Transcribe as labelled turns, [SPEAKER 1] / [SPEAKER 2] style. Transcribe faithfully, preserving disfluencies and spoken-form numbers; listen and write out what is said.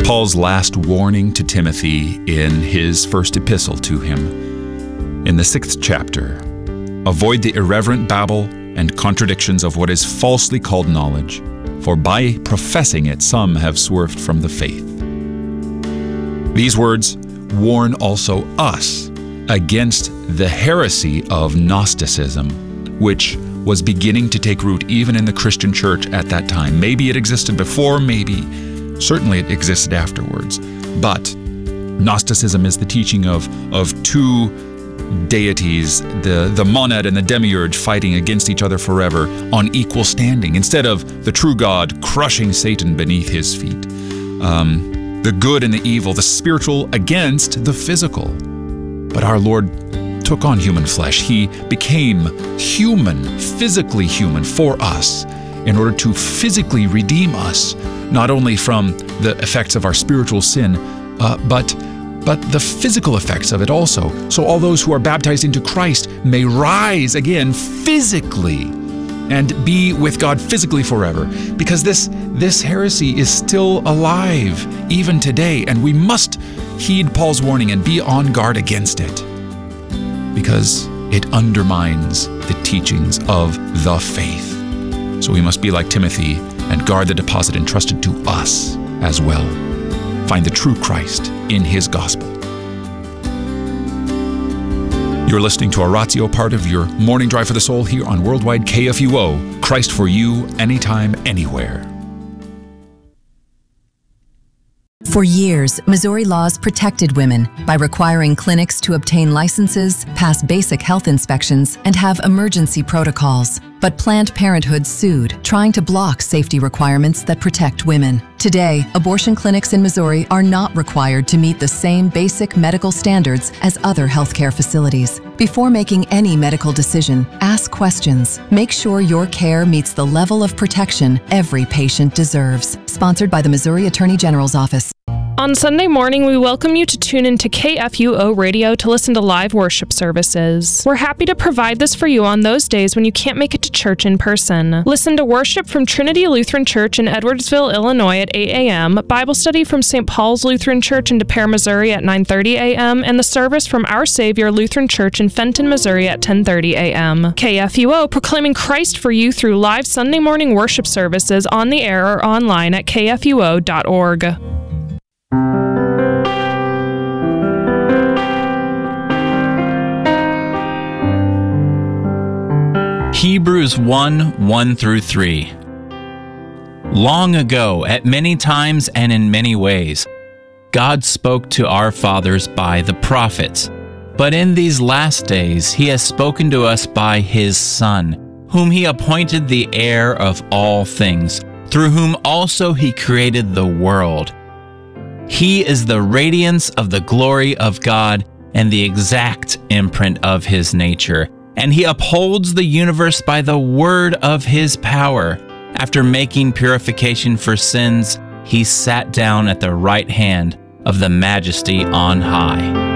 [SPEAKER 1] Paul's last warning to Timothy in his first epistle to him. In the sixth chapter, avoid the irreverent babble and contradictions of what is falsely called knowledge, for by professing it some have swerved from the faith. These words warn also us against the heresy of Gnosticism, which was beginning to take root even in the Christian church at that time. Maybe it existed before, maybe, certainly it existed afterwards. But Gnosticism is the teaching of, of two deities, the, the monad and the demiurge, fighting against each other forever on equal standing, instead of the true God crushing Satan beneath his feet. Um, the good and the evil, the spiritual against the physical. But our Lord took on human flesh. He became human, physically human for us, in order to physically redeem us, not only from the effects of our spiritual sin, uh, but but the physical effects of it also. So all those who are baptized into Christ may rise again physically and be with God physically forever. Because this, this heresy is still alive even today, and we must heed Paul's warning and be on guard against it, because it undermines the teachings of the faith. So we must be like Timothy and guard the deposit entrusted to us as well. Find the true Christ in his gospel. You're listening to Oratio, part of your Morning Drive for the Soul here on Worldwide K F U O. Christ for you, anytime, anywhere.
[SPEAKER 2] For years, Missouri laws protected women by requiring clinics to obtain licenses, pass basic health inspections, and have emergency protocols. But Planned Parenthood sued, trying to block safety requirements that protect women. Today, abortion clinics in Missouri are not required to meet the same basic medical standards as other healthcare facilities. Before making any medical decision, ask questions. Make sure your care meets the level of protection every patient deserves. Sponsored by the Missouri Attorney General's Office.
[SPEAKER 3] On Sunday morning, we welcome you to tune in to K F U O Radio to listen to live worship services. We're happy to provide this for you on those days when you can't make it to church in person. Listen to worship from Trinity Lutheran Church in Edwardsville, Illinois at eight a.m., Bible study from Saint Paul's Lutheran Church in De Pere, Missouri at nine thirty a.m., and the service from Our Savior Lutheran Church in Fenton, Missouri at ten thirty a.m. K F U O, proclaiming Christ for you through live Sunday morning worship services on the air or online at k f u o dot org.
[SPEAKER 4] Hebrews one, one through three. Long ago, at many times and in many ways, God spoke to our fathers by the prophets. But in these last days, he has spoken to us by his Son, whom he appointed the heir of all things, through whom also he created the world. He is the radiance of the glory of God and the exact imprint of his nature. And he upholds the universe by the word of his power. After making purification for sins, he sat down at the right hand of the Majesty on high.